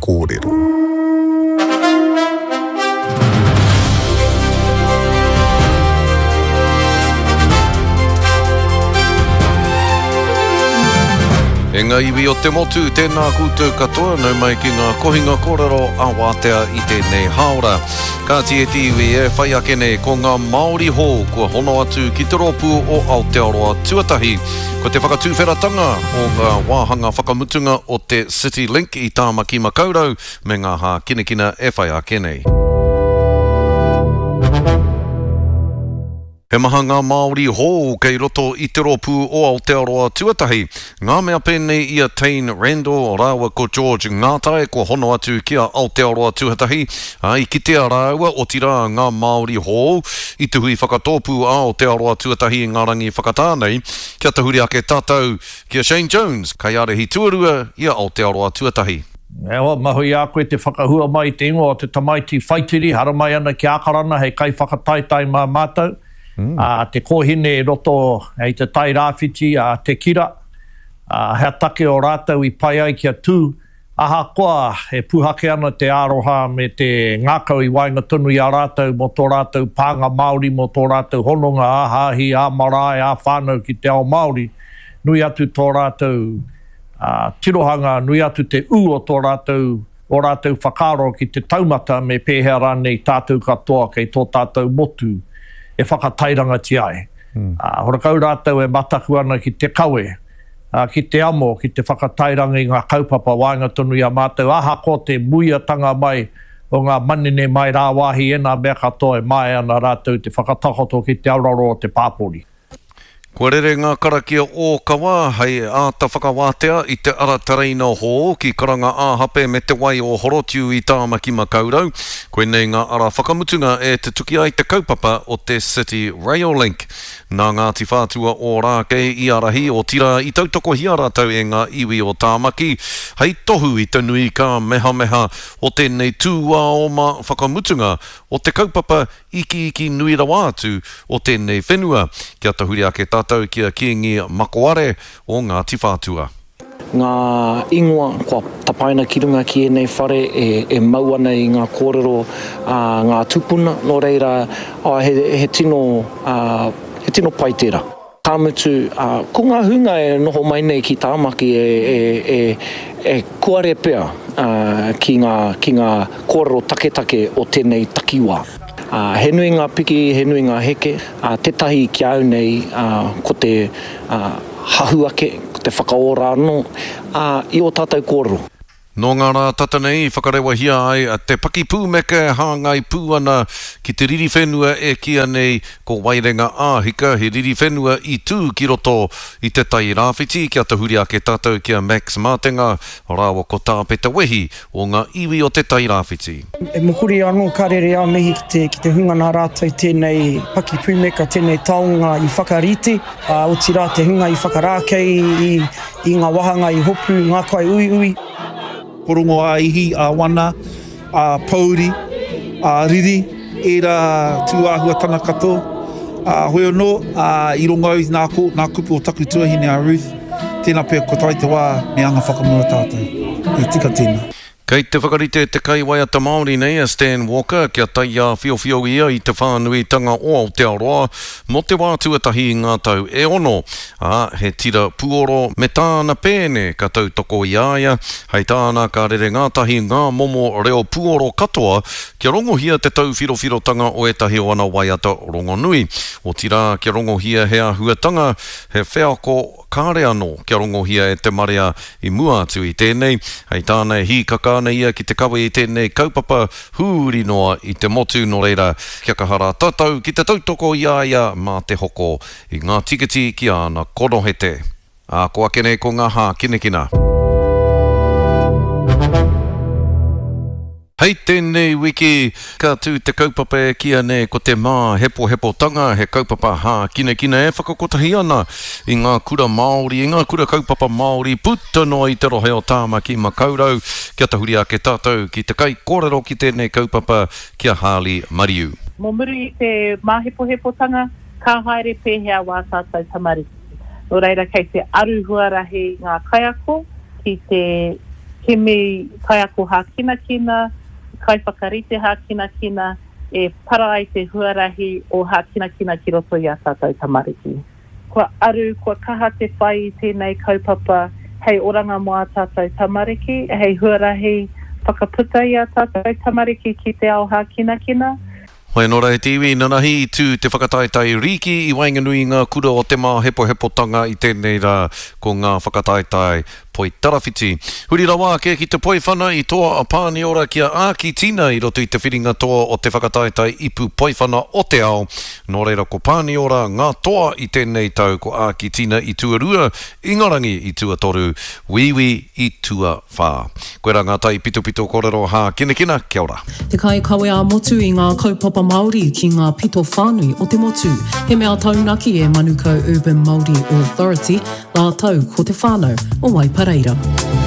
kōrero. E ngā iwi o te motu, tēnā koutou katoa, nau mai ki ngā kohinga kōrero a wātea i tēnei haora. Ka tie te iwi e whai ake nei ko ngā Māori hō kua hono atu ki te rōpū o Aotearoa Tuatahi. Ko te whakatūwheratanga o ngā wāhanga whakamutunga o te City Link i Tāmaki Makaurau me ngā hā kinekina e whai ake nei. He maha ngā Māori hō kei roto i te rōpū o Aotearoa Tuatahi. Ngā mea pēnei ia Tain Randall, rāua ko George Ngātae, ko hono atu kia Aotearoa Tuatahi. I kitea rāua o tira ngā Māori hō i te hui whakatōpū a Aotearoa Tuatahi i ngā rangi whakatānei. Kia te huri ake tātou kia Shane Jones, kai arehi tuarua ia Aotearoa Tuatahi. Ewa, mahui a koe te whakahua mai te ingoa o te tamaiti whaitiri, hara mai ana ki Akarana, hei kai whakataitai mā mātou. Te kōhine roto hei te tai rāwhiti, te kira, hea take o rātou i pai ai kia tū. Aha koa he puhake ana te aroha me te ngākau i wainga tunu i a rātou mo tō rātou pānga Māori, mo tō rātou hononga, a hāhi, a marae, a whānau ki te ao Māori. Nui atu tō rātou tirohanga, nui atu te u o tō rātou whakaro ki te taumata me pēhea rānei tātou katoa kei tō tātou motu. E whakatairanga ti ai. Horakau rātou e mataku ana ki te kawe, ki te amo, ki te whakatairanga i ngā kaupapa wainga tonu i a mātou. Aha ko te muiatanga mai o ngā manene mai rā wāhi e nā mea katoa e mai ana rātou te whakatakoto ki te auraro o te pāpori. Kua rere ngā karakia o kawa, hei āta whakawātea i te aratareina hō ki karanga āhape me te wai o Horotiu i Tāmaki Makaurau. Koe nei ngā ara whakamutunga e te tuki ai te kaupapa o te City Rail Link. Nā Ngāti Whātua o Rākei i arahi o tira i tautoko hi rātou e ngā iwi o Tāmaki. Hei tohu i te nui ka meha o tēnei tūā o mā whakamutunga o te kaupapa iki nui rawa atu o tēnei whenua. Kia tahuri ake tātou kia kiengi makoare o Ngāti Whātua. Ngā ingoa kua tapaina ki runga ki enei whare e mau ana i ngā kōrero ngā tupuna, no reira he tino paitera. Tāmutu, ko ngā hunga e noho mai nei ki Tāmaki e kuare pea ki ngā kōrero take o tēnei takiwā. He nui ngā piki, he nui ngā heke, tetahi ki au nei ko te hahuake, ko te whakaora anō, i o tātou kōrero. No ngā rā tata nei, whakarewa hia ai, te paki pūmeke hāngai pū ana ki te riri whenua e kia nei ko Wairenga āhika, he riri whenua i tū ki roto i te tai rāwhiti, kia te huri ake tātou kia Max Mātenga, rāwa ko tāpeta wehi o ngā iwi o te tai rāwhiti. E mokuri anō karere a mihi ki te hunga nā rātou tēnei paki pūmeka, tēnei taonga i whakariti, o tira te hunga i whakarākei i ngā wahanga i hopu, ngā kai ui. Porongo a ihi, a wana, a pauri, a riri, e rā tūāhua tana kato. Hoi anō, i rongo au nā kupu o taku tuahine a Ruth, tēnā pēr ko tai te wā me anga whakamua tātou. I tika tēnā. Kei te whakarite te kaiwaiata Māori nei a Stan Walker, kia tai a whiowhio ia i te whānuitanga o Aotearoa, mo te wā tuatahi i ngā tau e ono. He tira puoro me tāna pēne ka tautoko i aia, hei tāna ka rere ngātahi ngā momo reo puoro katoa, kia rongohia te tau whirowhirotanga o etahi o ana waiata rongonui. O tira kia rongohia hea huatanga, he wheako kāre anō, kia rongohia e te marea i mua atu i tēnei, hei tāna hi kaka ia ki te kawe i tēnei kaupapa hūri noa i te motu no reira kia kahara tatau ki te tautoko i aia mā te hoko i ngā tikiti ki ana konohete. Ko akene ko ngā hā kinekina. Hei tēnei wiki, ka tū te kaupapa e kia nei ko te mā hepo tanga, he kaupapa hā kinekina e whakakotahi ana i ngā kura Māori, i ngā kura kaupapa Māori, puta noa i te rohe o Tāmaki Makaurau, kia tahuri ake tātou ki te kai kōrero ki tēnei kaupapa kia Harley Mariu. Mō muri i te mā hepo tanga, ka haere pēhea wā tātou tamariki. No reira kei te aruhua rahi ngā kaiako, ki te He me kai ako hākina-kina, kai whakarite hākina-kina, e para ai te huarahi o hākina-kina ki roto i a tātou tamariki. Kua aru, kua kaha te whai i tēnei kaupapa, hei oranga mo a tātou tamariki, hei huarahi whakaputa i a tātou tamariki ki te ao hākina-kina. Hoi nora e tiwi, nanahi I tū te whakataitai riki I wainganui ngā kura o te mā hepo-hepotanga I tēnei rā ko ngā whakataitai poi tarawhiti. Huri rawa ke ki te poi whana I toa a pāni ora kia āki tina I roto I te whiringa toa o te whakataitai ipu poi whana o te ao. Nō reira ko pāni ora ngā toa I tēnei tau ko āki tina I tuarua, ingarangi I tuatoru, wiwi I tua whā. Koe rā ngā tai pito kōrero hā kina, kia ora. Te kai kawe a motu I ngā kaupapa Māori ki ngā pito whānui o te motu. He mea taunaki e Manukau Urban Māori Authority, la tau ko te whānau o Waipareira.